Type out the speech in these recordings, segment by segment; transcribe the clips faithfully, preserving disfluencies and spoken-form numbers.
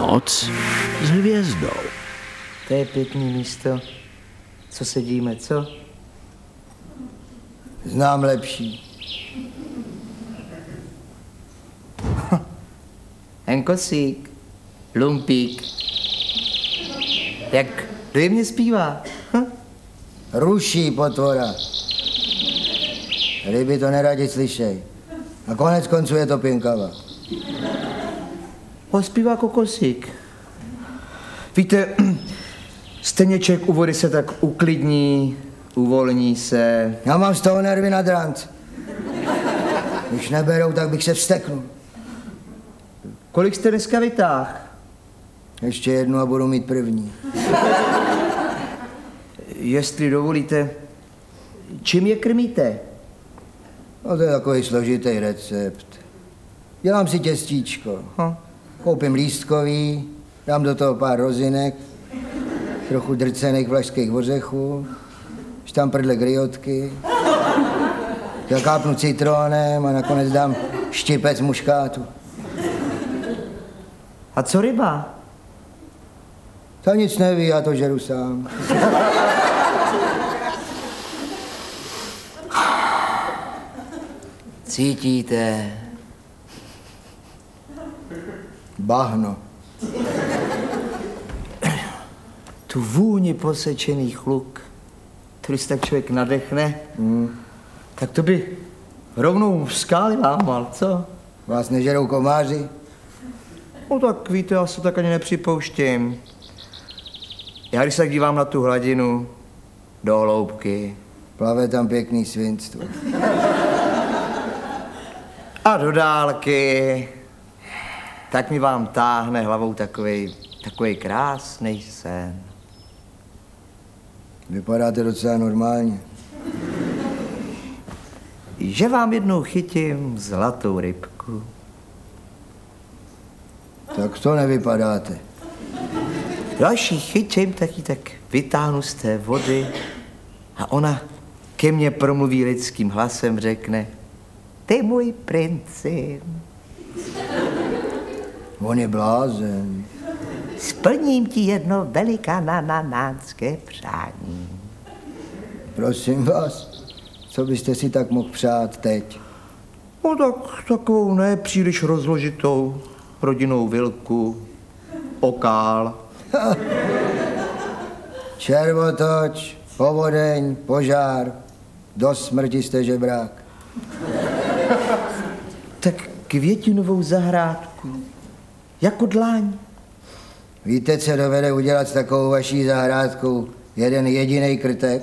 Noc s hvězdou. To je pěkný místo. Co sedíme, co? Znám lepší. Henkosík, lumpík. Jak dojemně zpívá. Hm? Ruší potvora. Ryby to neradi slyšej. A konec konců je to pinkava. Ho zpívá kokosík. Víte, stejně člověk u vody se tak uklidní, uvolní se. Já mám z toho nervy na dranc. Když neberou, tak bych se vsteknul. Kolik jste dneska vytáhl? Ještě jednu a budu mít první. Jestli dovolíte, čím je krmíte? No to je takový složitý recept. Dělám si těstíčko. Hm. Koupím lístkový, dám do toho pár rozinek, trochu drcených vlašských ořechů, štamprdle griotky, zakápnu citronem a nakonec dám štipec muškátu. A co ryba? To nic neví, já to žeru sám. Cítíte? Bahno. Tu vůni posečených luk, který se tak člověk nadechne, Hmm. tak to by rovnou skály lámal, co? Vás nežerou komáři? No tak víte, já se tak ani nepřipouštím. Já když se tak dívám na tu hladinu, do hloubky. Plave tam pěkný svinstvo. A do dálky, tak mi vám táhne hlavou takovej, takovej krásný sen. Vypadáte docela normálně. Že vám jednou chytím zlatou rybku. Tak to nevypadáte. Další chytím, tak ji tak vytáhnu z té vody a ona ke mně promluví lidským hlasem, řekne: Ty můj princi. On je blázen. Splním ti jedno velikanánské přání. Prosím vás, co byste si tak mohl přát teď? No tak takovou ne příliš rozložitou rodinnou vilku, okál. Červotoč, povodeň, požár, do smrti jste žebrák. Tak květinovou zahrádku, jako dlaň. Víte, co dovede udělat s takovou vaší zahrádkou jeden jediný krtek?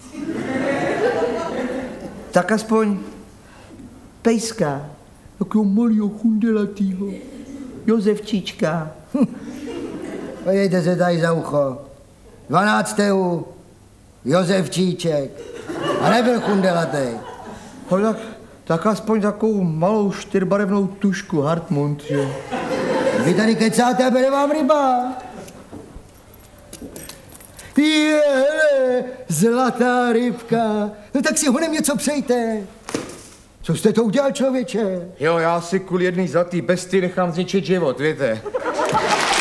Tak aspoň pejska, takového malýho chundelatýho, Josefčíčka. Podívejte se tady za ucho. Dvanáctého Josefčíček. A nebyl chundelatej. No tak, tak aspoň takovou malou čtyřbarevnou tušku Hartmut, že? Vy tady kecáte a bere vám ryba. Je, zlatá rybka. No tak si honem něco přejte. Co jste to udělal, člověče? Jo, já si kvůli jedný zlatý bestii nechám zničit život, víte?